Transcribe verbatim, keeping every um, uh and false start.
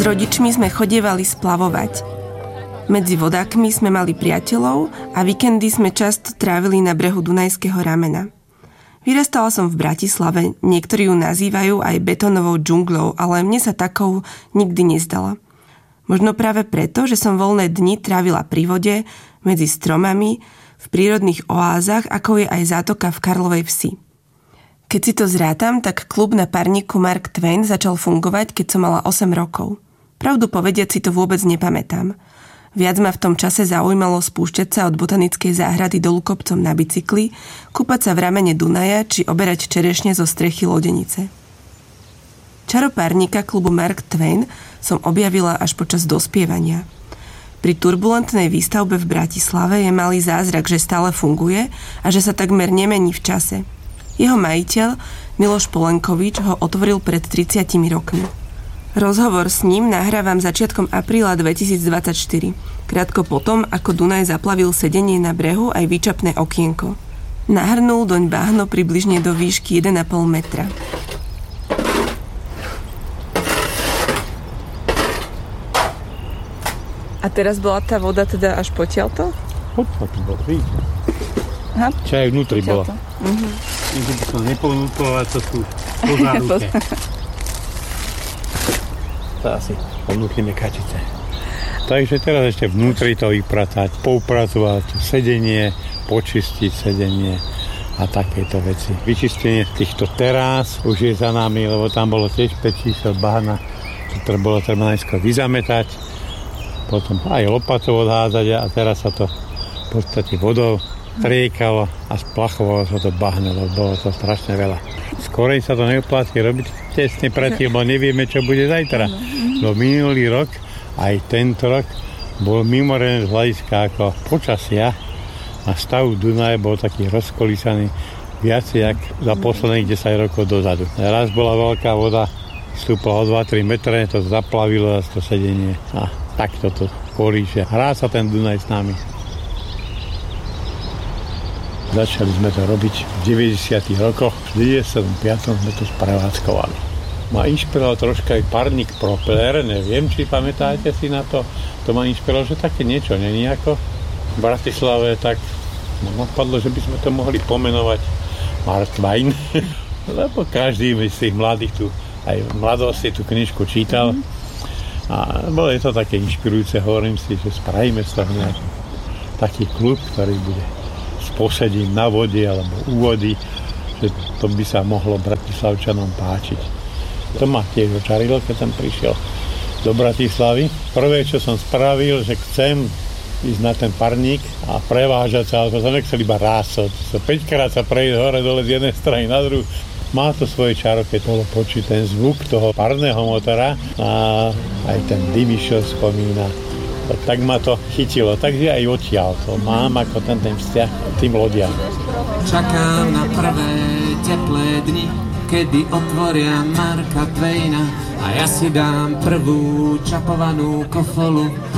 rodičmi sme chodievali splavovať. Medzi vodákmi sme mali priateľov a víkendy sme často trávili na brehu Dunajského ramena. Vyrastala som v Bratislave, niektorí ju nazývajú aj betónovou džunglou, ale mne sa takou nikdy nezdala. Možno práve preto, že som voľné dni trávila pri vode, medzi stromami, v prírodných oázach, ako je aj zátoka v Karlovej Vsi. Keď si to zrátam, tak klub na parníku Mark Twain začal fungovať, keď som mala osem rokov. Pravdu povediac si to vôbec nepamätám. Viac ma v tom čase zaujímalo spúšťať sa od botanickej záhrady dolu kopcom na bicykli, kúpať sa v ramene Dunaja či oberať čerešne zo strechy lodenice. Čaro párnika klubu Mark Twain som objavila až počas dospievania. Pri turbulentnej výstavbe v Bratislave je malý zázrak, že stále funguje a že sa takmer nemení v čase. Jeho majiteľ, Miloš Polenkovič, ho otvoril pred tridsiatimi rokmi. Rozhovor s ním nahrávam začiatkom apríla dvetisícdvadsaťštyri, krátko potom, ako Dunaj zaplavil sedenie na brehu aj výčapné okienko. Nahrnul doň bahno približne do výšky jeden a pol metra. A teraz bola tá voda teda až potiaľto? Potiaľto bola, vidíte. Aha. Čo aj vnútri bola. Mhm. Keď by som neponúkol, to sú po záruke. To asi ponúkneme kačice. Takže teraz ešte vnútri to vypratať, poupracovať sedenie, počistiť sedenie a takéto veci. Vyčistenie týchto terás už je za nami, lebo tam bolo tiež päť čísel bahna, ktoré bolo treba najskôr vyzametať, potom aj lopatou odhádzať a teraz sa to v podstate vodou triekalo a splachovalo sa to bahno, lebo bolo to strašne veľa. Skorej sa to neoplatí robiť tesne predtým, lebo nevieme, čo bude zajtra. No minulý rok, aj tento rok, bol mimoriadne z hľadiska ako počasia a stav Dunaja bol taký rozkolísaný viacej jak za posledných desať rokov dozadu. Raz bola veľká voda, vstúpla o dva tri metre, to zaplavilo to sedenie a takto to kolíše. Hrá sa ten Dunaj s nami. Začali sme to robiť v deväťdesiatych rokoch. V deväťdesiatom piatom sme to sprevádzkovali. Ma inšpiroval troška aj parník Propeller, neviem, či pamätáte si na to. To ma inšpiroval, že také niečo není ako v Bratislave, tak ma napadlo, že by sme to mohli pomenovať Mark Twain. Lebo každý z tých mladých tu, aj v mladosti tú knižku čítal. A bolo je to také inšpirujúce, hovorím si, že spravíme z toho nejaký taký klub, ktorý bude posedím na vode alebo u vody, že to by sa mohlo Bratislavčanom páčiť. To ma tiež očarilo, keď som prišiel do Bratislavy. Prvé, čo som spravil, že chcem ísť na ten parník a prevážať sa, ale to som nechcel iba raz. So päťkrát sa prejsť hore dole z jednej strany na druhú. Má to svoje čaro, keď bolo počuť ten zvuk toho parného motora a aj ten dym išiel spomína. Tak ma to chytilo, takže aj odtiaľ to mám ako ten, ten vzťah tým lodiam. Čakám na prvé teplé dni, kedy otvoria Marka Twaina a ja si dám prvú čapovanú kofolu